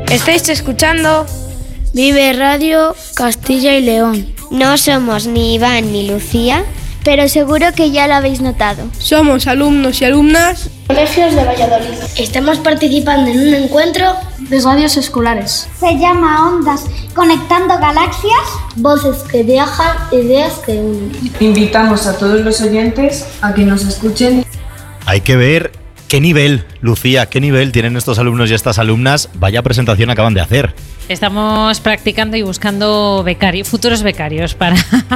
Estáis escuchando Vive Radio Castilla y León. No somos ni Iván ni Lucía, pero seguro que ya lo habéis notado. Somos alumnos y alumnas colegios de Valladolid. Estamos participando en un encuentro de radios escolares. Se llama Ondas, conectando galaxias. Voces que viajan, ideas que unen. Invitamos a todos los oyentes a que nos escuchen. Hay que ver qué nivel, Lucía, qué nivel tienen estos alumnos y estas alumnas. Vaya presentación acaban de hacer. Estamos practicando y buscando futuros becarios para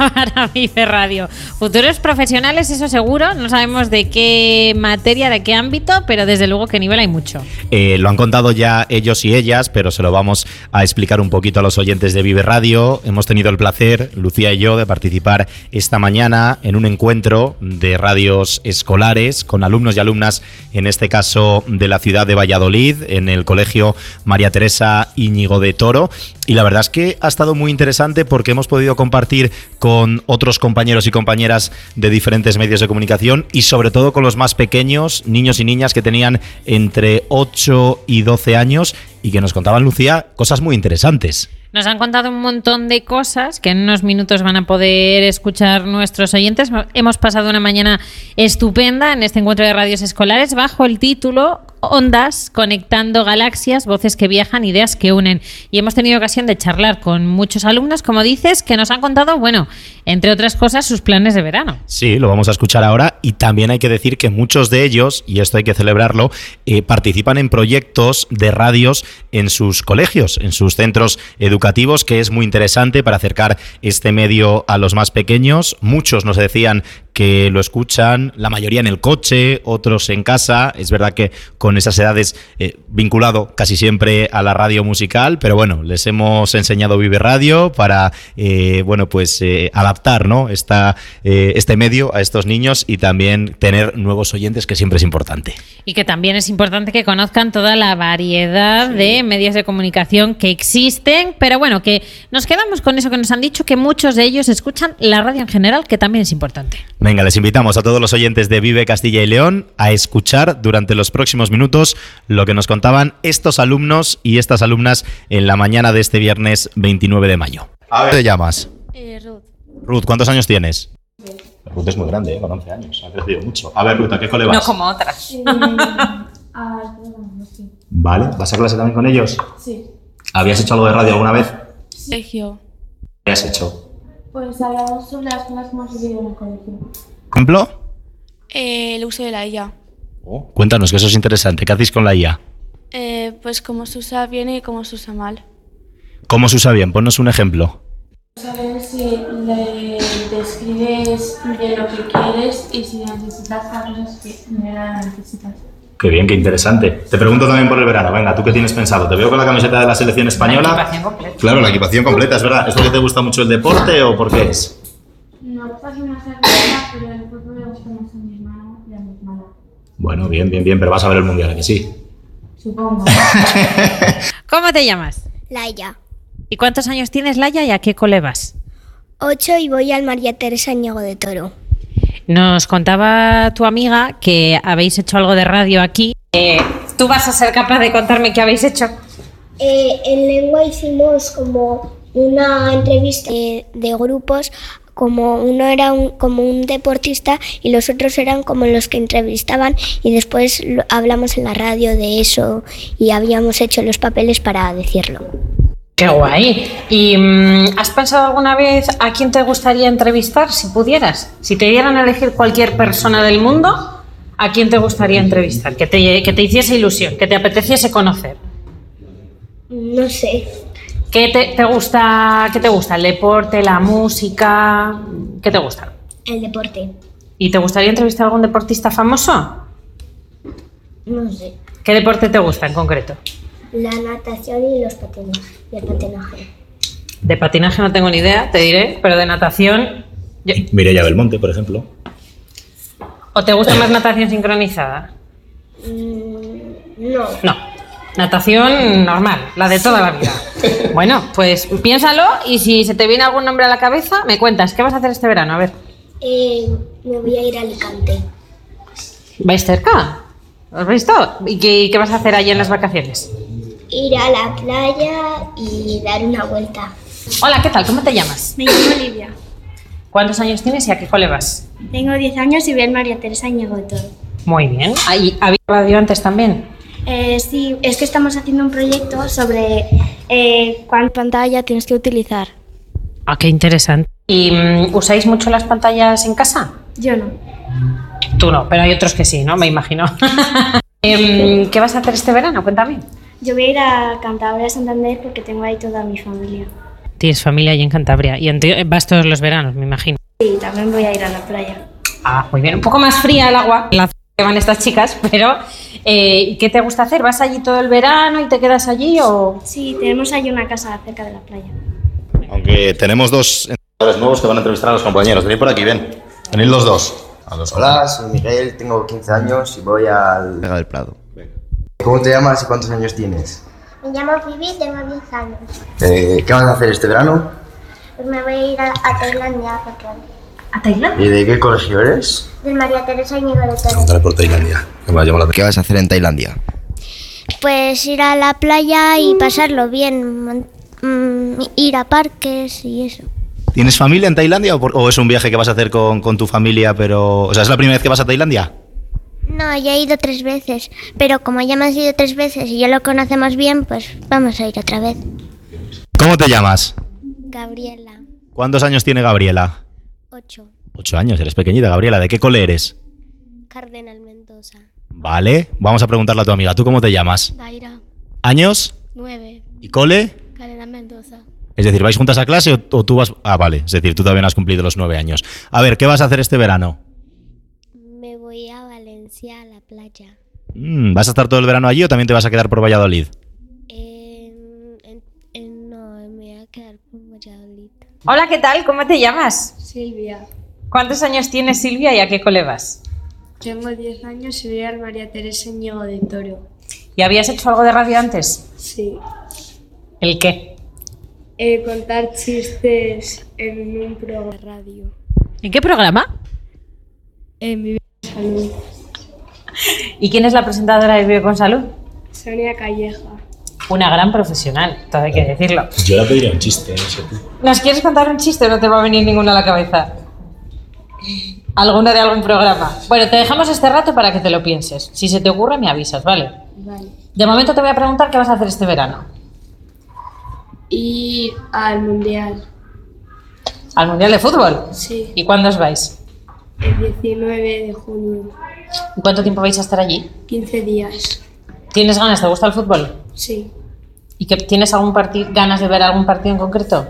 Vive Radio. Futuros profesionales, eso seguro. No sabemos de qué materia, de qué ámbito, pero desde luego que nivel hay mucho. Lo han contado ya ellos y ellas, pero se lo vamos a explicar un poquito a los oyentes de Vive Radio. Hemos tenido el placer, Lucía y yo, de participar esta mañana en un encuentro de radios escolares con alumnos y alumnas, en este caso de la ciudad de Valladolid, en el Colegio María Teresa Íñigo de Toro, y la verdad es que ha estado muy interesante porque hemos podido compartir con otros compañeros y compañeras de diferentes medios de comunicación y sobre todo con los más pequeños, niños y niñas que tenían entre 8 y 12 años y que nos contaban, Lucía, cosas muy interesantes. Nos han contado un montón de cosas que en unos minutos van a poder escuchar nuestros oyentes. Hemos pasado una mañana estupenda en este encuentro de radios escolares bajo el título Ondas, conectando galaxias, voces que viajan, ideas que unen. Y hemos tenido ocasión de charlar con muchos alumnos, como dices, que nos han contado, bueno, entre otras cosas, sus planes de verano. Sí, lo vamos a escuchar ahora, y también hay que decir que muchos de ellos, y esto hay que celebrarlo, participan en proyectos de radios en sus colegios, en sus centros educativos, que es muy interesante para acercar este medio a los más pequeños. Muchos nos decían que lo escuchan, la mayoría en el coche, otros en casa. Es verdad que con esas edades vinculado casi siempre a la radio musical, pero bueno, les hemos enseñado Vive Radio para adaptar, ¿no?, este medio a estos niños y también tener nuevos oyentes, que siempre es importante. Y que también es importante que conozcan toda la variedad de medios de comunicación que existen, pero bueno, que nos quedamos con eso que nos han dicho, que muchos de ellos escuchan la radio en general, que también es importante. Venga, les invitamos a todos los oyentes de Vive Castilla y León a escuchar durante los próximos minutos lo que nos contaban estos alumnos y estas alumnas en la mañana de este viernes 29 de mayo. A ver, ¿qué te llamas? Ruth. Ruth, ¿cuántos años tienes? Ruth es muy grande, con 11 años, ha crecido mucho. A ver, Ruth, ¿a qué cole vas? No como otras. Vale, ¿vas a clase también con ellos? Sí. ¿Habías hecho algo de radio alguna vez? Sergio. ¿Qué has hecho? Pues hablamos sobre las cosas que hemos vivido en el colegio. ¿Ejemplo? El uso de la IA. Cuéntanos, que eso es interesante. ¿Qué hacéis con la IA? Pues cómo se usa bien y cómo se usa mal. ¿Cómo se usa bien? Ponnos un ejemplo. Saber si le describes bien lo que quieres y si necesitas cosas que en verdad necesitas. Qué bien, qué interesante. Te pregunto también por el verano. Venga, ¿tú qué tienes pensado? Te veo con la camiseta de la selección española. La equipación completa. Claro, la equipación completa, es verdad. ¿Es porque te gusta mucho el deporte o por qué es? No, pasa más arriba, pero el fútbol le gusta más a mi hermano y a mi hermana. Bueno, bien, pero vas a ver el mundial, ¿a que sí? Supongo. ¿Cómo te llamas? Laia. ¿Y cuántos años tienes, Laia, y a qué cole vas? 8 y voy al María Teresa Íñigo de Toro. Nos contaba tu amiga que habéis hecho algo de radio aquí. ¿Tú vas a ser capaz de contarme qué habéis hecho? En lengua hicimos como una entrevista de grupos, como uno era como un deportista y los otros eran como los que entrevistaban, y después hablamos en la radio de eso y habíamos hecho los papeles para decirlo. ¡Qué guay! ¿Y has pensado alguna vez a quién te gustaría entrevistar, si pudieras? Si te dieran a elegir cualquier persona del mundo, ¿a quién te gustaría entrevistar? Que te hiciese ilusión, que te apeteciese conocer. No sé. ¿Qué te gusta? ¿Qué te gusta? ¿El deporte, la música? ¿Qué te gusta? El deporte. ¿Y te gustaría entrevistar a algún deportista famoso? No sé. ¿Qué deporte te gusta en concreto? La natación y el patinaje. De patinaje no tengo ni idea, te diré, pero de natación... Mireia Belmonte, por ejemplo. ¿O te gusta más natación sincronizada? No. No, natación normal, la de toda la vida. Bueno, pues piénsalo y si se te viene algún nombre a la cabeza, me cuentas. ¿Qué vas a hacer este verano? A ver. Me voy a ir a Alicante. ¿Vais cerca? ¿Has visto? ¿Y qué vas a hacer allí en las vacaciones? Ir a la playa y dar una vuelta. Hola, ¿qué tal? ¿Cómo te llamas? Me llamo Olivia. ¿Cuántos años tienes y a qué cole vas? Tengo 10 años y voy al María Teresa Íñigo de Toro. Muy bien. ¿Había radio antes también? Sí, es que estamos haciendo un proyecto sobre cuánta pantalla tienes que utilizar. Ah, qué interesante. ¿Y usáis mucho las pantallas en casa? Yo no. Tú no, pero hay otros que sí, ¿no? Me imagino. ¿Qué vas a hacer este verano? Cuéntame. Yo voy a ir a Cantabria, Santander, porque tengo ahí toda mi familia. Tienes familia ahí en Cantabria y vas todos los veranos, me imagino. Sí, también voy a ir a la playa. Ah, muy bien. Un poco más fría el agua, la que van estas chicas, pero ¿qué te gusta hacer? ¿Vas allí todo el verano y te quedas allí o...? Sí, tenemos ahí una casa cerca de la playa. Aunque tenemos dos entrenadores nuevos que van a entrevistar a los compañeros. Venid por aquí, ven. Venid los dos. Hola, soy Miguel, tengo 15 años y voy al Vega del Prado. ¿Cómo te llamas y cuántos años tienes? Me llamo Vivi y tengo 10 años. ¿Qué vas a hacer este verano? Pues me voy a ir a Tailandia otra vez. ¿A Tailandia? ¿Y de qué colegio eres? Del María Teresa Íñigo de Toro. Preguntaré por Tailandia. ¿Qué vas a hacer en Tailandia? Pues ir a la playa y pasarlo bien, ir a parques y eso. ¿Tienes familia en Tailandia o es un viaje que vas a hacer con tu familia, pero... O sea, ¿es la primera vez que vas a Tailandia? No, ya he ido 3 veces, pero como ya me has ido 3 veces y ya lo conocemos bien, pues vamos a ir otra vez. ¿Cómo te llamas? Gabriela, ¿Cuántos años tiene Gabriela? 8, 8 años, eres pequeñita, Gabriela. ¿De qué cole eres? Cardenal Mendoza. Vale, vamos a preguntarle a tu amiga. ¿Tú cómo te llamas? Daira, ¿Años? 9, ¿Y cole? Cardenal Mendoza. Es decir, ¿vais juntas a clase o tú vas...? Ah, vale, es decir, tú todavía no has cumplido los 9 años. A ver, ¿qué vas a hacer este verano? Me voy a Valencia a la playa. ¿Vas a estar todo el verano allí o también te vas a quedar por Valladolid? No, me voy a quedar por Valladolid. Hola, ¿qué tal? ¿Cómo te llamas? Silvia, ¿Cuántos años tienes, Silvia, y a qué cole vas? tengo 10 años y voy al María Teresa Íñigo de Toro. ¿Y habías hecho algo de radio antes? Sí. ¿El qué? Contar chistes en un programa de radio. ¿En qué programa? En Vive Salud. ¿Y quién es la presentadora de Vive con Salud? Sonia Calleja. Una gran profesional, todo hay que decirlo. Yo le pediría un chiste, no sé tú. ¿Nos quieres contar un chiste o no te va a venir ninguno a la cabeza? ¿Alguno de algún programa? Bueno, te dejamos este rato para que te lo pienses. Si se te ocurre, me avisas, ¿vale? Vale. De momento te voy a preguntar qué vas a hacer este verano. Ir al Mundial. ¿Al Mundial de Fútbol? Sí. ¿Y cuándo os vais? El 19 de junio. ¿Y cuánto tiempo vais a estar allí? 15 días. ¿Tienes ganas? ¿Te gusta el fútbol? Sí. ¿Y que tienes ganas de ver algún partido en concreto?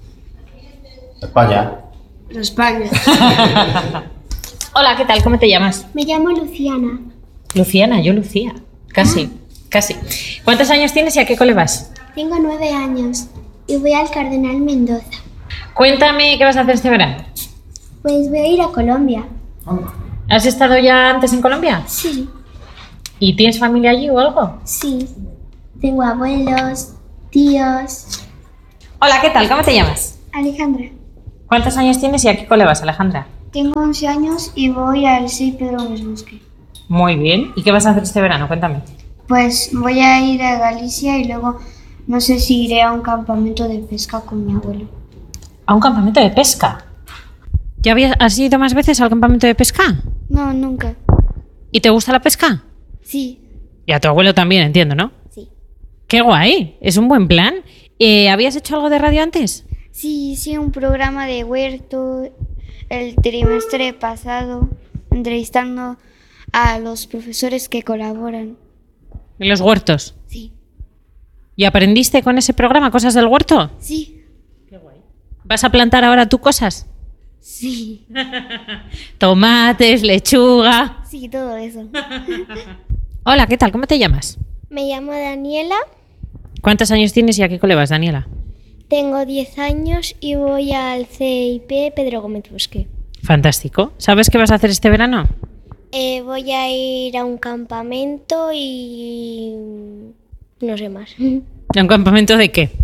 España. España. Hola, ¿qué tal? ¿Cómo te llamas? Me llamo Luciana. Luciana, yo Lucía. Casi. ¿Cuántos años tienes y a qué cole vas? Tengo 9 años y voy al Cardenal Mendoza. Cuéntame qué vas a hacer este verano. Pues voy a ir a Colombia. ¿Has estado ya antes en Colombia? Sí, ¿Y tienes familia allí o algo? sí. Tengo abuelos, tíos. Hola, ¿qué tal? ¿Cómo te llamas? Alejandra, ¿Cuántos años tienes y a qué cole vas, Alejandra? tengo 11 años y voy al Sey Pedro Gómez Bosque. Muy bien. ¿Y qué vas a hacer este verano? Cuéntame. Pues voy a ir a Galicia y luego no sé si iré a un campamento de pesca con mi abuelo. ¿A un campamento de pesca? ¿Has ido más veces al campamento de pesca? No, nunca. ¿Y te gusta la pesca? Sí. Y a tu abuelo también, entiendo, ¿no? Sí. ¡Qué guay! Es un buen plan. ¿Habías hecho algo de radio antes? Sí, hice un programa de huerto el trimestre pasado, entrevistando a los profesores que colaboran. ¿En los huertos? Sí. ¿Y aprendiste con ese programa cosas del huerto? Sí. ¿Vas a plantar ahora tú cosas? Sí. Tomates, lechuga. Sí, todo eso. Hola, ¿qué tal? ¿Cómo te llamas? Me llamo Daniela, ¿Cuántos años tienes y a qué cole vas, Daniela? tengo 10 años y voy al CIP Pedro Gómez Bosque. Fantástico. ¿Sabes qué vas a hacer este verano? Voy a ir a un campamento y no sé más. ¿A un campamento de qué?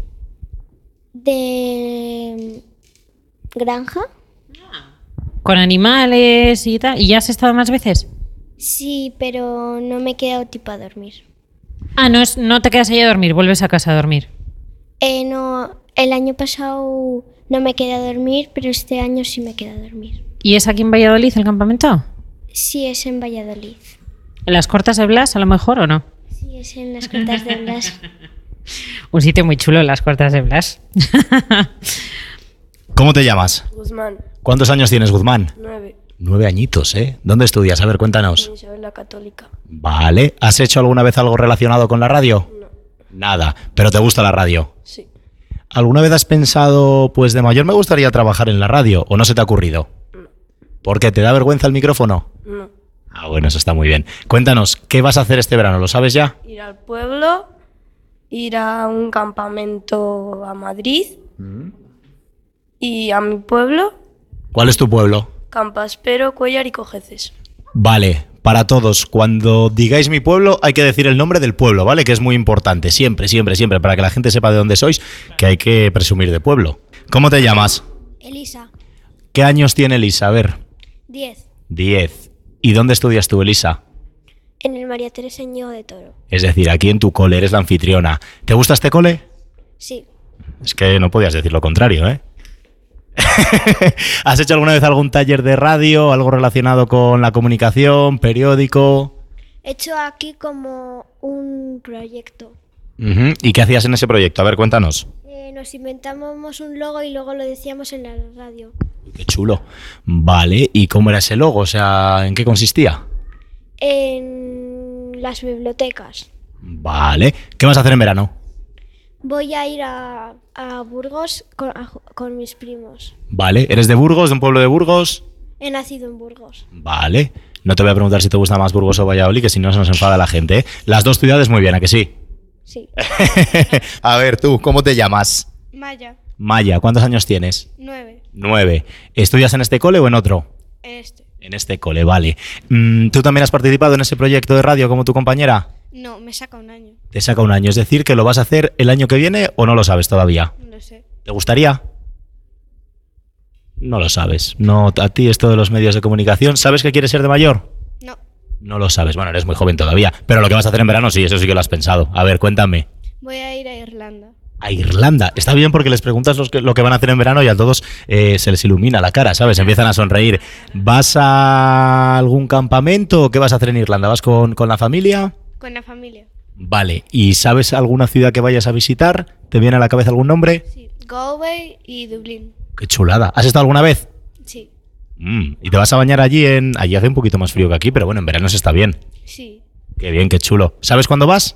De granja. ¿Con animales y tal? ¿Y ya has estado más veces? Sí, pero no me he quedado tipo a dormir. Ah, no te quedas ahí a dormir, vuelves a casa a dormir. No, el año pasado no me quedé a dormir, pero este año sí me quedé a dormir. ¿Y es aquí en Valladolid el campamento? Sí, es en Valladolid. ¿En las Cortas de Blas a lo mejor o no? Sí, es en las Cortas de Blas. Un sitio muy chulo, las Cortas de Blas. ¿Cómo te llamas? Guzmán. ¿Cuántos años tienes, Guzmán? 9. 9 añitos, ¿eh? ¿Dónde estudias? A ver, cuéntanos. En Isabel la Católica. Vale. ¿Has hecho alguna vez algo relacionado con la radio? No. Nada. ¿Pero te gusta la radio? Sí. ¿Alguna vez has pensado, pues de mayor me gustaría trabajar en la radio? ¿O no se te ha ocurrido? No. ¿Por qué? ¿Te da vergüenza el micrófono? No. Ah, bueno, eso está muy bien. Cuéntanos, ¿qué vas a hacer este verano? ¿Lo sabes ya? Ir al pueblo, ir a un campamento a Madrid y a mi pueblo, ¿Cuál es tu pueblo? Campaspero, Cuéllar y Cojeces. Vale, para todos, cuando digáis mi pueblo hay que decir el nombre del pueblo, ¿vale? Que es muy importante, siempre, para que la gente sepa de dónde sois, que hay que presumir de pueblo. ¿Cómo te llamas? Elisa. ¿Qué años tiene Elisa? A ver. 10. 10. ¿Y dónde estudias tú, Elisa? En el María Teresa Ñigo de Toro. Es decir, aquí en tu cole, eres la anfitriona. ¿Te gusta este cole? Sí. Es que no podías decir lo contrario, ¿eh? ¿Has hecho alguna vez algún taller de radio, algo relacionado con la comunicación, periódico? He hecho aquí como un proyecto. ¿Y qué hacías en ese proyecto? A ver, cuéntanos. Nos inventábamos un logo y luego lo decíamos en la radio. Qué chulo. Vale, ¿y cómo era ese logo? O sea, ¿en qué consistía? En las bibliotecas. Vale. ¿Qué vas a hacer en verano? Voy a ir a Burgos con mis primos. Vale. ¿Eres de Burgos, de un pueblo de Burgos? He nacido en Burgos. Vale. No te voy a preguntar si te gusta más Burgos o Valladolid, que si no se nos enfada la gente, ¿eh? Las dos ciudades muy bien, ¿a que sí? Sí. A ver, tú, ¿cómo te llamas? Maya. Maya, ¿cuántos años tienes? 9. 9. ¿Estudias en este cole o en otro? En este. En este cole, vale. ¿Tú también has participado en ese proyecto de radio como tu compañera? No, me saca un año. Te saca un año, es decir, que lo vas a hacer el año que viene o no lo sabes todavía. No lo sé. ¿Te gustaría? No lo sabes. No, a ti esto de los medios de comunicación, ¿sabes que quieres ser de mayor? No. No lo sabes, bueno, eres muy joven todavía. Pero lo que vas a hacer en verano, sí, eso sí que lo has pensado. A ver, cuéntame. Voy a ir a Irlanda. A Irlanda. Está bien porque les preguntas lo que van a hacer en verano y a todos se les ilumina la cara, ¿sabes? Empiezan a sonreír. ¿Vas a algún campamento o qué vas a hacer en Irlanda? ¿Vas con la familia? Con la familia. Vale. ¿Y sabes alguna ciudad que vayas a visitar? ¿Te viene a la cabeza algún nombre? Sí. Galway y Dublín. Qué chulada. ¿Has estado alguna vez? Sí. ¿Y te vas a bañar allí allí hace un poquito más frío que aquí, pero bueno, en verano se está bien. Sí. Qué bien, qué chulo. ¿Sabes cuándo vas?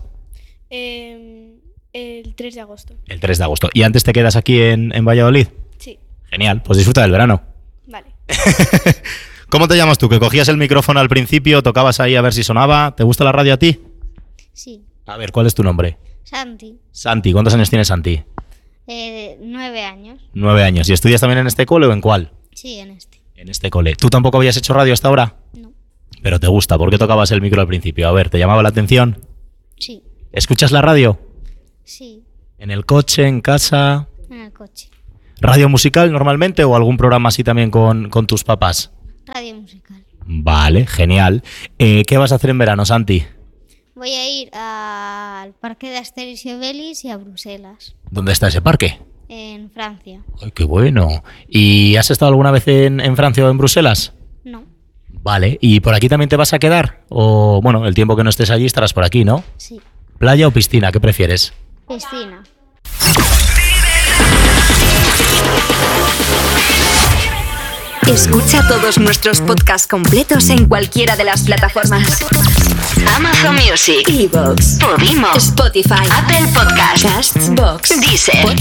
El 3 de agosto. El 3 de agosto. ¿Y antes te quedas aquí en Valladolid? Sí. Genial, pues disfruta del verano. Vale. ¿Cómo te llamas tú? Que cogías el micrófono al principio, tocabas ahí a ver si sonaba. ¿Te gusta la radio a ti? Sí. A ver, ¿cuál es tu nombre? Santi. Santi, ¿cuántos años tienes, Santi? 9 años. 9 años. ¿Y estudias también en este cole o en cuál? Sí, en este. En este cole. ¿Tú tampoco habías hecho radio hasta ahora? No. Pero te gusta, ¿por qué tocabas el micro al principio? A ver, ¿te llamaba la atención? Sí. ¿Escuchas la radio? Sí. ¿En el coche, en casa? En el coche. ¿Radio musical normalmente o algún programa así también con tus papás? Radio musical. Vale, genial. ¿Qué vas a hacer en verano, Santi? Voy a ir al parque de Asterix y Obelix y a Bruselas. ¿Dónde está ese parque? En Francia. ¡Ay, qué bueno! ¿Y has estado alguna vez en Francia o en Bruselas? No. Vale, ¿y por aquí también te vas a quedar? O, bueno, el tiempo que no estés allí estarás por aquí, ¿no? Sí. ¿Playa o piscina? ¿Qué prefieres? Piscina. Escucha todos nuestros podcasts completos en cualquiera de las plataformas: Amazon Music, Evox, Podimo, Spotify, Apple Podcasts, Castbox, Deezer,